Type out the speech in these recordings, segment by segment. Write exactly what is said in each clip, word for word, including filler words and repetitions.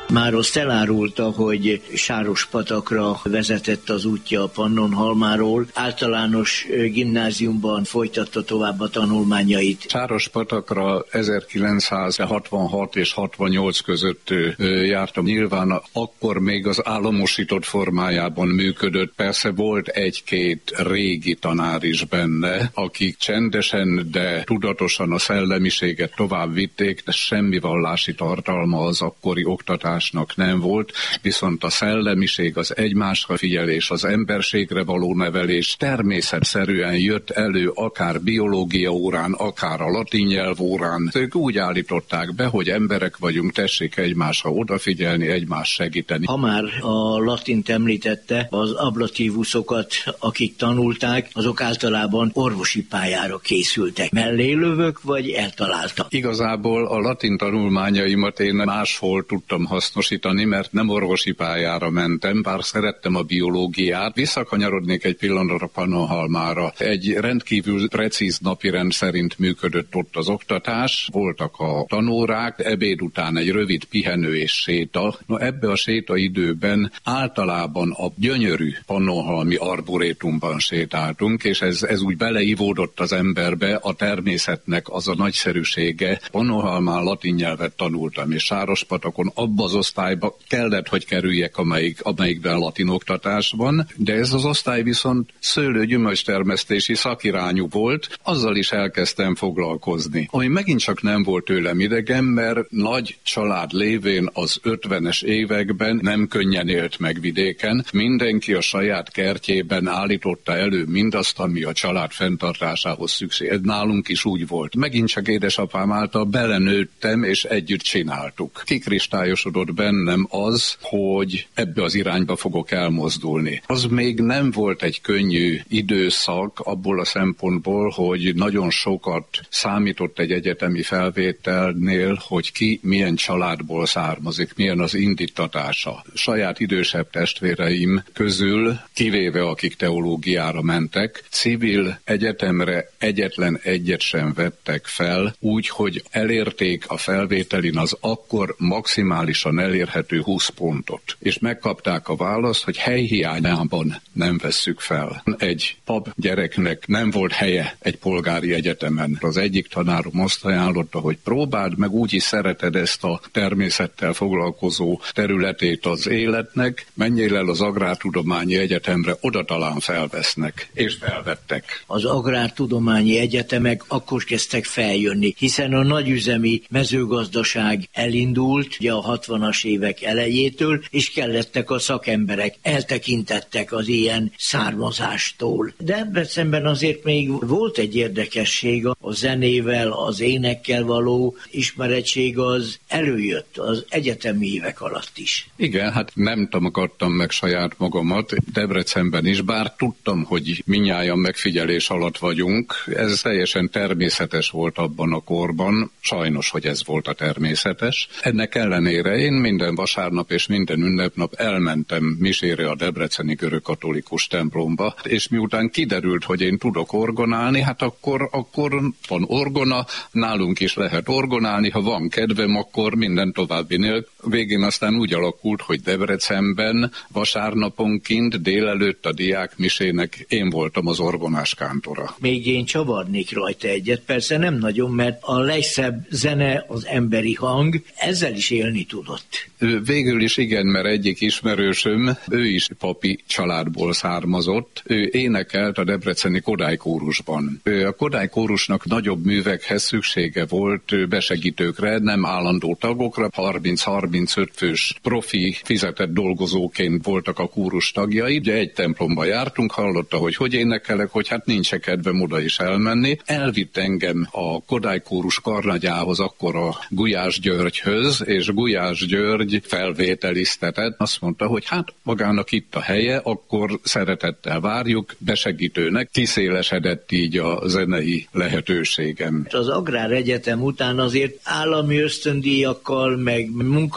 Már azt elárulta, hogy Sárospatakra vezetett az útja a Pannonhalmáról, általános gimnáziumban folytatta tovább a tanulmányait. Sárospatakra ezerkilencszázhatvanhat és hatvannyolc között jártam. Nyilván akkor még az államosított formájában működött. Persze volt egy-két régi tanár is benne, akik csendesen, de tudatosan a szellemiséget tovább vitték, de semmi vallási tartalma az akkori oktatásnak nem volt, viszont a szellemiség, az egymásra figyelés, az emberségre való nevelés természetszerűen jött elő akár biológia órán, akár a latin nyelv órán. Ők úgy állították be, hogy emberek vagyunk, tessék egymásra odafigyelni, egymást segíteni. Ha már a latint említette, az ablatívuszokat, akik tanulták, azok általában orvosi pályára készültek. Mellélövök, vagy eltaláltak? Igazából a latin tanulmányaimat én máshol tudtam hasznosítani, mert nem orvosi pályára mentem, bár szerettem a biológiát. Visszakanyarodnék egy pillanatra Pannonhalmára. Egy rendkívül precíz napirend szerint működött ott az oktatás, voltak a tanórák, ebéd után egy rövid pihenő és séta. No, ebbe a sétaidőben általában a gyönyörű pannonhalmi arborétumban sétáltunk, és ez, ez úgy beleivódott az emberbe, a természetnek az a nagyszerűsége. Pannonhalmán latin nyelvet tanultam, és Sárospatakon abba az osztályba kellett, hogy kerüljek, amelyik, amelyikben latin oktatás van, de ez az osztály viszont szőlő-gyümölcstermesztési szakirányú volt, azzal is elkezdtem foglalkozni. Ami megint csak nem volt tőlem idegen, mert nagy család lévén az ötvenes években nem könnyen élt meg vidéken. Mindenki a saját kertjében állította elő mindazt, ami a család fenntartásához szükség. Ez nálunk is úgy volt. Megint csak édesapám által belenőttem, és együtt csináltuk. Kikristályosodott bennem az, hogy ebbe az irányba fogok elmozdulni. Az még nem volt egy könnyű időszak abból a szempontból, hogy nagyon sokat számított egy egyetemi felvételnél, hogy ki milyen családból származik, milyen az indítatása. Saját idősebb testvéreim közül, kivéve akik teológiára mentek, civil egyetemre egyetlen egyet sem vettek fel, úgy, hogy elérték a felvételin az akkor maximálisan elérhető húsz pontot. És megkapták a választ, hogy helyhiányában nem vesszük fel. Egy pap gyereknek nem volt helye egy polgári egyetemen. Az egyik tanárom azt ajánlotta, hogy próbáld meg, úgy is szereted ezt a természettel foglalkozó területét az életnek, menjél el az Agrártudományi Egyetemre, oda talán felvesznek. És felvettek. Az agrártudományi egyetemek akkor kezdtek feljönni, hiszen a nagyüzemi mezőgazdaság elindult ugye a hatvanas évek elejétől, és kellettek a szakemberek, eltekintettek az ilyen származástól. De ebben szemben azért még volt egy érdekesség, a zenével, az énekkel való ismerettség az előjött az egyetemi évek alatt is. Igen, hát nem tamogattam meg saját magamat Debrecenben is, bár tudtam, hogy mindnyájan megfigyelés alatt vagyunk. Ez teljesen természetes volt abban a korban, sajnos, hogy ez volt a természetes. Ennek ellenére én minden vasárnap és minden ünnepnap elmentem misére a debreceni görögkatolikus templomba, és miután kiderült, hogy én tudok orgonálni, hát akkor, akkor van orgona, nálunk is lehet orgonálni, ha van kedvem, akkor minden továbbinél. Végén aztán úgy alakult, hogy Debrecenben vasárnaponként délelőtt a diákmisének én voltam az orgonás kántora. Még én csavarnék rajta egyet, persze nem nagyon, mert a legszebb zene az emberi hang, ezzel is élni tudott. Végül is igen, mert egyik ismerősöm, ő is papi családból származott, ő énekelt a debreceni Kodály kórusban. A Kodály kórusnak nagyobb művekhez szüksége volt besegítőkre, nem állandó tagokra, harminc-harmincöt fős profi fizetett dolgozóként voltak a kórus tagjai. Ugye egy templomba jártunk, hallotta, hogy hogy énekelek, hogy hát nincs kedvem oda is elmenni. Elvitt engem a Kodály kórus karnagyához, akkor a Gulyás Györgyhöz, és Gulyás György felvételiztetett. Azt mondta, hogy hát magának itt a helye, akkor szeretettel várjuk, besegítőnek. Kiszélesedett így a zenei lehetőségem. Az Agráregyetem után azért állami ösztöndíjakkal, meg munka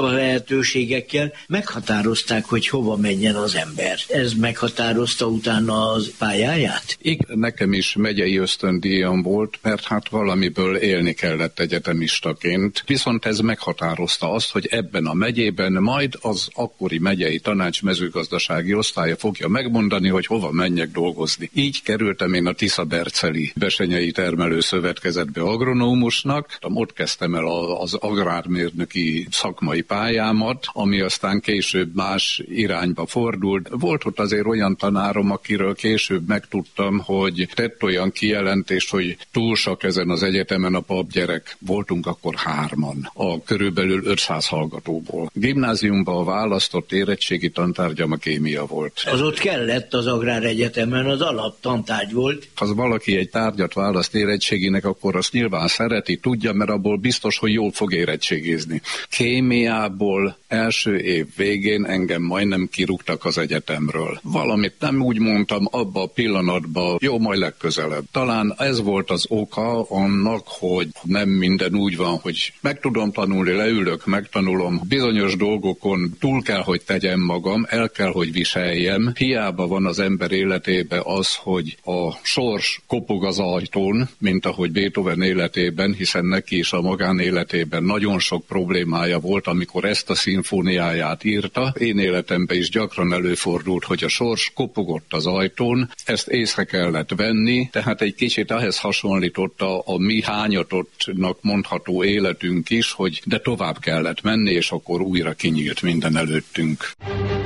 a lehetőségekkel meghatározták, hogy hova menjen az ember. Ez meghatározta utána az pályáját? Igen, nekem is megyei ösztöndíjam volt, mert hát valamiből élni kellett egyetemistaként. Viszont ez meghatározta azt, hogy ebben a megyében majd az akkori megyei tanács mezőgazdasági osztálya fogja megmondani, hogy hova menjek dolgozni. Így kerültem én a Tiszaberceli Besenyei Termelőszövetkezetbe agronómusnak. Ott kezdtem el az agrármérnöki szakmai pályámat, ami aztán később más irányba fordult. Volt ott azért olyan tanárom, akiről később megtudtam, hogy tett olyan kijelentést, hogy túl sok ezen az egyetemen a papgyerek. Voltunk akkor hárman, a körülbelül ötszáz hallgatóból. Gimnáziumban a választott érettségi tantárgyam a kémia volt. Az ott kellett az Agráregyetemen, az alaptantárgy volt. Ha valaki egy tárgyat választ érettséginek, akkor azt nyilván szereti, tudja, mert abból biztos, hogy jól fog érettségizni. Kémiából első év végén engem majdnem kirúgtak az egyetemről. Valamit nem úgy mondtam abba a pillanatban, jó, majd legközelebb. Talán ez volt az oka annak, hogy nem minden úgy van, hogy meg tudom tanulni, leülök, megtanulom. Bizonyos dolgokon túl kell, hogy tegyem magam, el kell, hogy viseljem. Hiába van az ember életében az, hogy a sors kopog az ajtón, mint ahogy Beethoven életében, hiszen neki is a magánéletében nagyon sok problémája volt, amikor ezt a szimfóniáját írta. Én életemben is gyakran előfordult, hogy a sors kopogott az ajtón, ezt észre kellett venni, tehát egy kicsit ehhez hasonlította a mi hányatottnak mondható életünk is, hogy de tovább kellett menni, és akkor újra kinyílt minden előttünk.